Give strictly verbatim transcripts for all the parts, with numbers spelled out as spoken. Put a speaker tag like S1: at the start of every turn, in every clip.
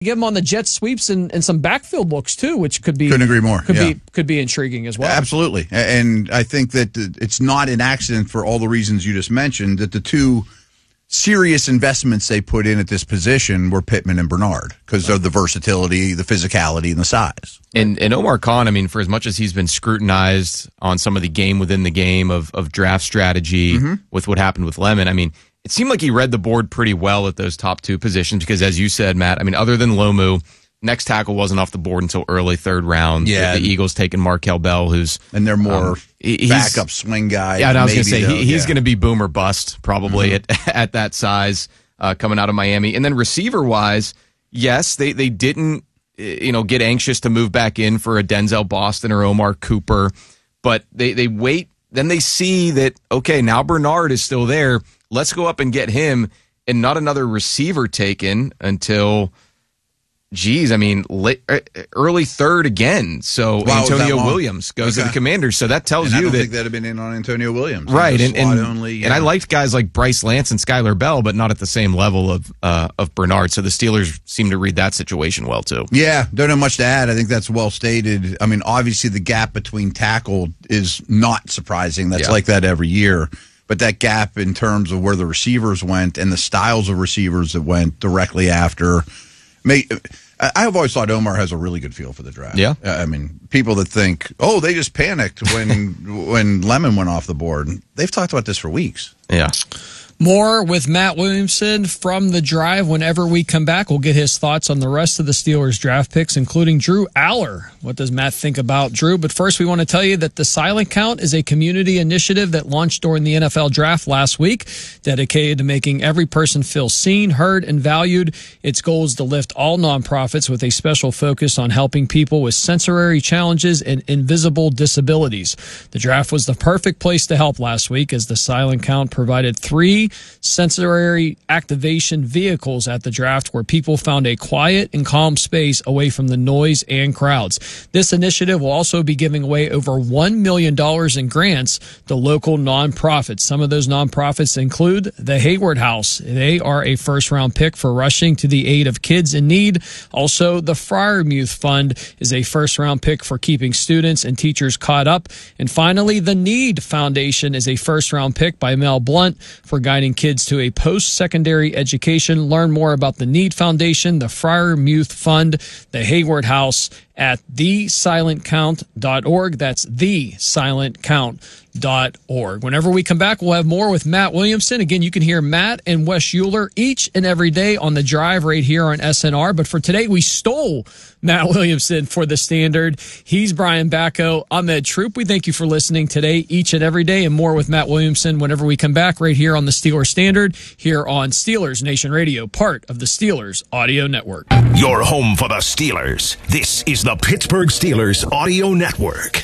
S1: Give him on the jet sweeps and, and some backfield looks too, which could be
S2: couldn't agree more.
S1: Could
S2: yeah.
S1: be could be intriguing as well.
S2: Absolutely, and I think that it's not an accident for all the reasons you just mentioned that the two serious investments they put in at this position were Pittman and Bernard because of the versatility, the physicality, and the size.
S3: And and Omar Khan, I mean, for as much as he's been scrutinized on some of the game within the game of of draft strategy mm-hmm. with what happened with Lemon, I mean, it seemed like he read the board pretty well at those top two positions because, as you said, Matt, I mean, other than Lomu, next tackle wasn't off the board until early third round.
S2: Yeah,
S3: the, the Eagles taking Markel Bell, who's
S2: and they're more
S3: um, he's,
S2: backup swing guy.
S3: Yeah, and I was going to say
S2: though,
S3: he, he's
S2: yeah.
S3: going to be boom or bust probably
S2: mm-hmm.
S3: at at that size uh, coming out of Miami. And then receiver wise, yes, they they didn't you know get anxious to move back in for a Denzel Boston or Omar Cooper, but they they wait. Then they see that okay, now Bernard is still there. Let's go up and get him, and not another receiver taken until. Geez, I mean, late, early third again. So
S2: wow,
S3: Antonio Williams goes
S2: okay.
S3: to the Commanders. So that tells
S2: and
S3: you
S2: I don't
S3: that
S2: think that'd have been in on Antonio Williams,
S3: right? And and,
S2: only, yeah.
S3: and I liked guys like Bryce Lance and Skylar Bell, but not at the same level of uh, of Bernard. So the Steelers seem to read that situation well too.
S2: Yeah, don't have much to add. I think that's well stated. I mean, obviously the gap between tackle is not surprising. That's yeah. like that every year. But that gap in terms of where the receivers went and the styles of receivers that went directly after. May, I have always thought Omar has a really good feel for the draft.
S3: Yeah,
S2: I mean, people that think, oh, they just panicked when when Lemon went off the board. They've talked about this for weeks.
S3: Yeah.
S1: More with Matt Williamson from The Drive. Whenever we come back, we'll get his thoughts on the rest of the Steelers draft picks, including Drew Aller. What does Matt think about Drew? But first, we want to tell you that the Silent Count is a community initiative that launched during the N F L draft last week, dedicated to making every person feel seen, heard, and valued. Its goal is to lift all nonprofits with a special focus on helping people with sensory challenges and invisible disabilities. The draft was the perfect place to help last week, as the Silent Count provided three sensory activation vehicles at the draft where people found a quiet and calm space away from the noise and crowds. This initiative will also be giving away over one million dollars in grants to local nonprofits. Some of those nonprofits include the Hayward House. They are a first-round pick for rushing to the aid of kids in need. Also, the Friarmuth Fund is a first-round pick for keeping students and teachers caught up. And finally, the Need Foundation is a first-round pick by Mel Blunt for guiding kids to a post-secondary education. Learn more about the Need Foundation, the Friarmuth Fund, the Hayward House at the silent count dot org. That's the silent count dot org. Whenever we come back, we'll have more with Matt Williamson. Again, you can hear Matt and Wes Euler each and every day on The Drive right here on S N R. But for today, we stole Matt Williamson for the Standard. He's Brian Bacco. I'm Ed Troop. We thank you for listening today, each and every day, and more with Matt Williamson whenever we come back right here on the Steelers Standard, here on Steelers Nation Radio, part of the Steelers Audio Network.
S4: Your home for the Steelers. This is the Pittsburgh Steelers Audio Network.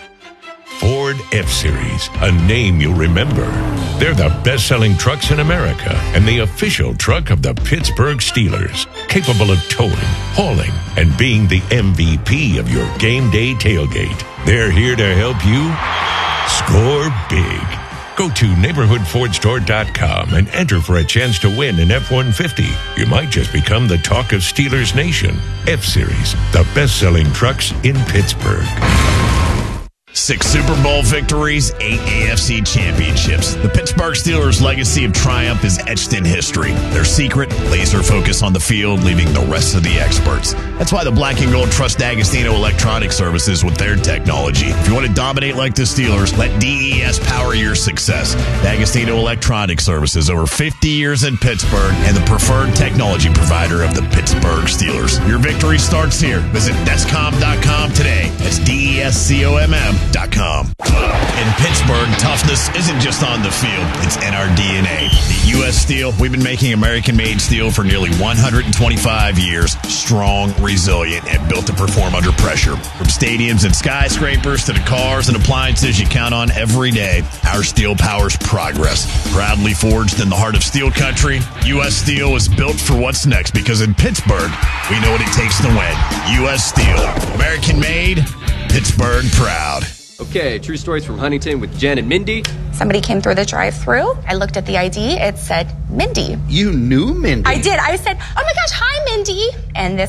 S5: Ford F-Series, a name you'll remember. They're the best-selling trucks in America and the official truck of the Pittsburgh Steelers, capable of towing, hauling, and being the M V P of your game day tailgate. They're here to help you score big. Go to neighborhood ford store dot com and enter for a chance to win an F one fifty. You might just become the talk of Steelers Nation. F-Series, the best-selling trucks in Pittsburgh.
S6: Six Super Bowl victories, eight A F C championships. The Pittsburgh Steelers' legacy of triumph is etched in history. Their secret, laser focus on the field, leaving the rest of the experts. That's why the Black and Gold trust D'Agostino Electronic Services with their technology. If you want to dominate like the Steelers, let D E S power your success. D'Agostino Electronic Services, over fifty years in Pittsburgh, and the preferred technology provider of the Pittsburgh Steelers. Your victory starts here. Visit Descom dot com today. That's D E S C O M M. Com. In Pittsburgh, toughness isn't just on the field, it's in our D N A. At U S Steel, we've been making American-made steel for nearly one hundred twenty-five years. Strong, resilient, and built to perform under pressure. From stadiums and skyscrapers to the cars and appliances you count on every day, our steel powers progress. Proudly forged in the heart of steel country, U S Steel is built for what's next, because in Pittsburgh, we know what it takes to win. U S Steel. American-made, Pittsburgh proud.
S7: Okay, true stories from Huntington with Jen and Mindy.
S8: Somebody came through the drive-thru. I looked at the I D. It said Mindy.
S9: You knew Mindy?
S8: I did. I said, oh my gosh, hi, Mindy. And this